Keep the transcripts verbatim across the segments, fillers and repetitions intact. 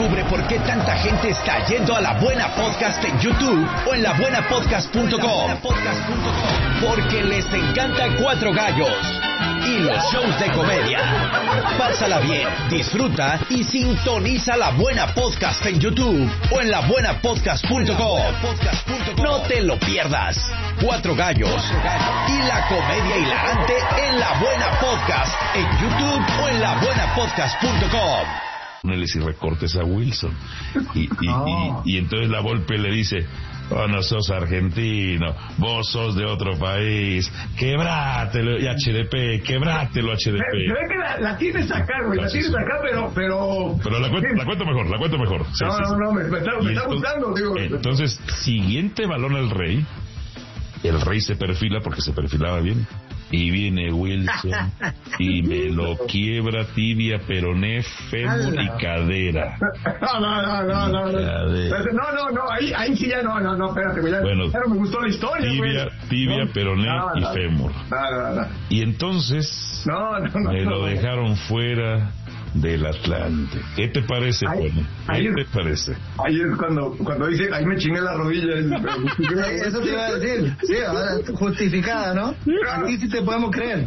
Descubre por qué tanta gente está yendo a La Buena Podcast en YouTube o en la buena podcast punto com. Porque les encanta Cuatro Gallos y los shows de comedia. Pásala bien, disfruta y sintoniza La Buena Podcast en YouTube o en la buena podcast punto com. No te lo pierdas. Cuatro Gallos y la comedia hilarante en La Buena Podcast en YouTube o en la buena podcast punto com. Y recortes a Wilson y, y, oh. y, y entonces la Volpe le dice: oh, no sos argentino, vos sos de otro país, quebrátelo, y H D P, quebrátelo H D P. Se ve que la, la tienes acá, güey, la tienes acá, pero... Pero, pero la, cuento, la cuento mejor, la cuento mejor. Sí, no, sí, no, sí. no, me, me está, me está entonces, gustando, digo. Entonces, siguiente balón al Rey, el Rey se perfila porque se perfilaba bien. Y viene Wilson y me lo quiebra tibia, peroné, fémur y cadera. No, no, no, no, no. No, no, no, no, ahí, ahí sí ya no, no, no, espérate, güey. Bueno, pero me gustó la historia, tibia, güey. Tibia, no, peroné no, no, y fémur. No, no, no. Y entonces no, no, no, me no, lo no. dejaron fuera del Atlante. ¿Qué te parece, Pony? ¿Qué te parece? Ahí es cuando, cuando dice, ahí me chingué la rodilla. Eso te iba a decir. Sí, ahora justificada, ¿no? Aquí sí te podemos creer.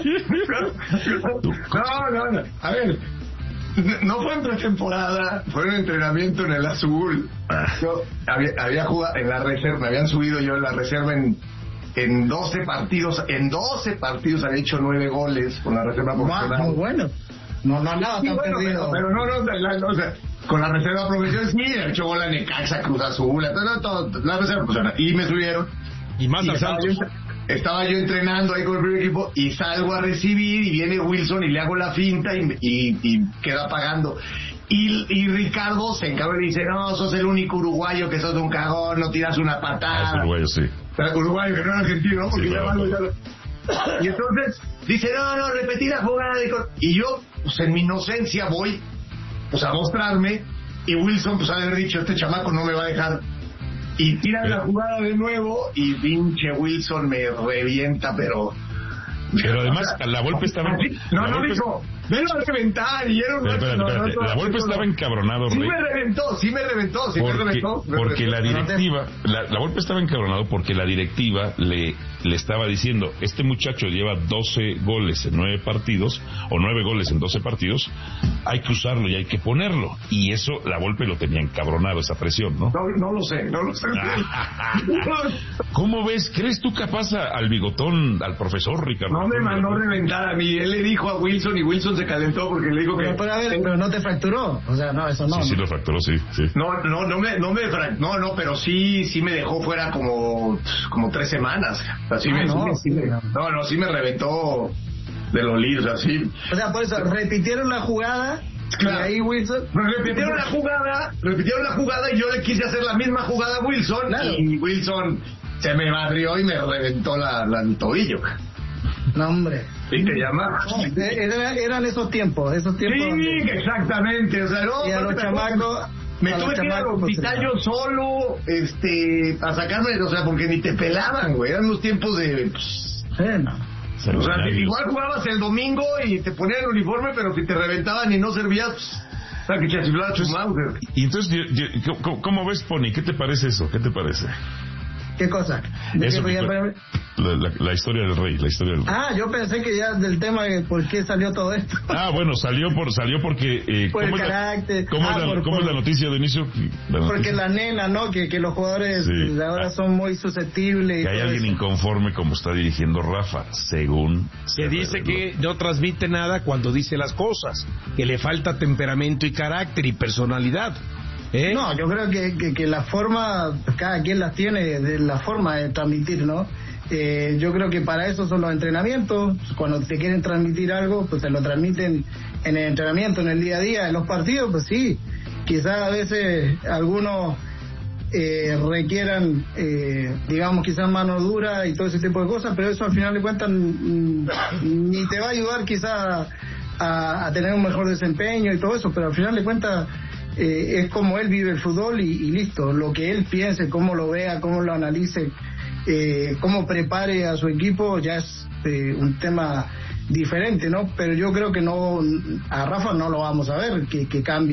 No, no, no. A ver, no fue en pretemporada, fue un entrenamiento en el Azul. Yo había, había jugado en la reserva, me habían subido yo en la reserva en... En doce partidos, en doce partidos había hecho nueve goles con la reserva profesional. Muy bueno. No, no, nada sí, tan bueno, perdido. Pero, pero no, no, la, no, o sea, con la reserva profesional sí, he hecho gol a Necaxa, Cruz Azul, todo, todo, la reserva profesional. Y me subieron. Y más y al estaba, Santos. yo, estaba yo entrenando ahí con el primer equipo y salgo a recibir y viene Wilson y le hago la finta y, y, y queda pagando. Y, y Ricardo se encargó y dice: no, sos el único uruguayo que sos de un cagón, no tiras una patada. Ah, es uruguayo, sí. Pero uruguayo, que no era argentino, ¿no? Porque sí, ya claro, ya lo... Y entonces dice: no, no, repetí la jugada. Y yo, pues en mi inocencia voy, pues a mostrarme. Y Wilson, pues haber dicho: este chamaco no me va a dejar. Y tira la jugada de nuevo y pinche Wilson me revienta, pero... Pero además, la Volpe estaba... No, no, Volpe... dijo, venlo a reventar, y era un... Espérate, no, espérate, no, la Volpe no, estaba no. encabronado, Sí Rey. me reventó, sí me reventó, sí porque, me reventó. Me porque reventó. la directiva, la, la Volpe estaba encabronado porque la directiva le, le estaba diciendo: este muchacho lleva doce goles en nueve partidos, o nueve goles en doce partidos, hay que usarlo y hay que ponerlo. Y eso, la Volpe lo tenía encabronado, esa presión, ¿no? No, no lo sé, no lo sé. ¿Cómo ves? ¿Crees tú capaz a, al bigotón, al profesor Ricardo? No me mandó reventar a mí, él le dijo a Wilson y Wilson se calentó porque le dijo que... Pero, pero a ver, pero no te fracturó, o sea, no, eso no. Sí, sí lo fracturó, sí, sí. No, no, no me, no me, no, no, pero sí, sí me dejó fuera como, como tres semanas. Así ah, me, no, sí, me, no, no, sí me reventó de los líos, así. O sea, por eso, repitieron la jugada... Claro. Y ahí Wilson... Repitieron la jugada, repitieron la jugada y yo le quise hacer la misma jugada a Wilson, claro. Y Wilson se me barrió y me reventó la, la, el tobillo. No, hombre. ¿Y te llama? Era, eran esos tiempos, esos tiempos. Sí, donde... exactamente, o sea, no... Y a los chamacos... Me tuve que ir al hospital yo solo, este, a sacarme, o sea, porque ni te pelaban, güey, eran los tiempos de... Pues, sí, no. O sea, igual jugabas el domingo y te ponían el uniforme, pero si te reventaban y no servías, o sea, que te chiflaba tu Mauser. Y entonces, yo, yo, ¿cómo, ¿cómo ves, Pony? ¿Qué te parece eso? ¿Qué te parece? ¿Qué cosa? Eso, que, la, la, la historia del rey, la historia del rey. Ah, yo pensé que ya del tema de por qué salió todo esto. Ah, bueno, salió por salió porque... Eh, por ¿cómo el es carácter. La, ¿Cómo, ah, es, la, por, ¿cómo por, es la noticia de inicio? La noticia. Porque la nena, ¿no? Que, que los jugadores sí. de ahora son muy susceptibles. Que hay alguien eso. inconforme como está dirigiendo Rafa, según... Que dice reveló. Que no transmite nada cuando dice las cosas, que le falta temperamento y carácter y personalidad. ¿Eh? No, yo creo que, que, que la forma, cada quien las tiene, de la forma de transmitir, ¿no? Eh, yo creo que para eso son los entrenamientos. Cuando te quieren transmitir algo, pues te lo transmiten en el entrenamiento, en el día a día. En los partidos, pues sí, quizás a veces algunos eh, requieran, eh, digamos, quizás mano dura y todo ese tipo de cosas, pero eso al final de cuentas mm, ni te va a ayudar quizás a, a tener un mejor desempeño y todo eso, pero al final de cuentas eh, es como él vive el fútbol y, y listo, lo que él piense, cómo lo vea, cómo lo analice, eh, cómo prepare a su equipo ya es eh, un tema diferente, ¿no? Pero yo creo que no, a Rafa no lo vamos a ver que, que cambie.